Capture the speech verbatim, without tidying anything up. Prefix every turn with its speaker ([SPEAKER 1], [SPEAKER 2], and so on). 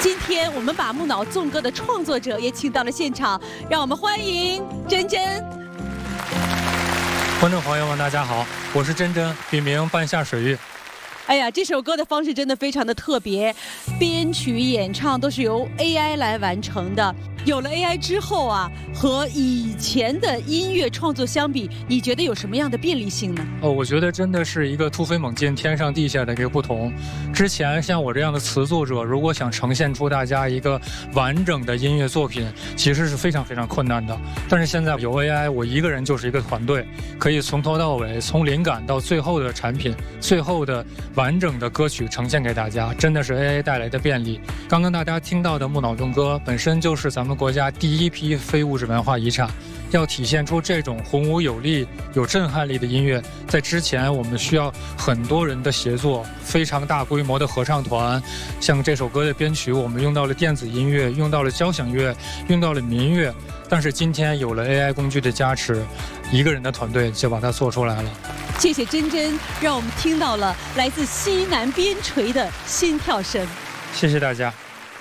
[SPEAKER 1] 今天我们把木脑纵歌的创作者也请到了现场，让我们欢迎珍珍。
[SPEAKER 2] 观众朋友们，大家好，我是珍珍，笔名半夏水玉。
[SPEAKER 1] 哎呀，这首歌的方式真的非常的特别，编曲、演唱都是由 A I 来完成的。有了 A I 之后啊，和以前的音乐创作相比，你觉得有什么样的便利性呢？
[SPEAKER 2] 哦，我觉得真的是一个突飞猛进、天上地下的一个不同。之前像我这样的词作者，如果想呈现出大家一个完整的音乐作品，其实是非常非常困难的。但是现在有 A I， 我一个人就是一个团队，可以从头到尾，从灵感到最后的产品，最后的完整的歌曲呈现给大家，真的是 A I 带来的便利。刚刚大家听到的木脑纵歌本身就是咱们国家第一批非物质文化遗产，要体现出这种宏武有力、有震撼力的音乐，在之前我们需要很多人的协作，非常大规模的合唱团。像这首歌的编曲，我们用到了电子音乐，用到了交响乐，用到了民乐。但是今天有了 A I 工具的加持，一个人的团队就把它做出来了。
[SPEAKER 1] 谢谢珍珍，让我们听到了来自西南边陲的心跳声。
[SPEAKER 2] 谢谢大家。